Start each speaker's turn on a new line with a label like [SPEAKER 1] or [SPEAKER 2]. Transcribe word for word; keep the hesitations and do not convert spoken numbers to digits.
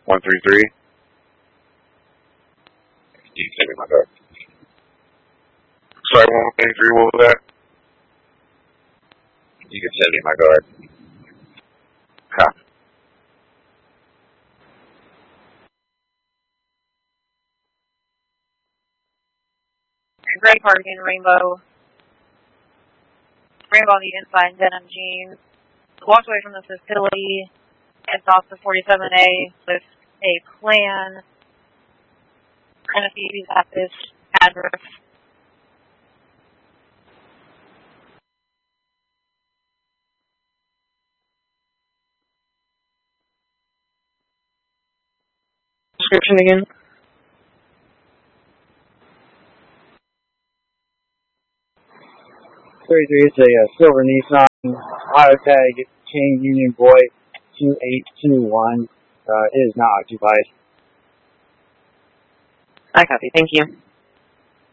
[SPEAKER 1] one three three. You can send me my card. Sorry, one three three, what was that? You can send me my card. Copy.
[SPEAKER 2] Gray cardigan, rainbow. Rainbow on the inside, denim jeans. Walked away from the facility and off to forty-seven A with a plan and a few at this address.
[SPEAKER 3] Description again?
[SPEAKER 4] thirty-three, it's a uh, silver Nissan, auto tag, chain Union Boy two eight two one. Uh, it is not occupied.
[SPEAKER 3] I copy. Thank you.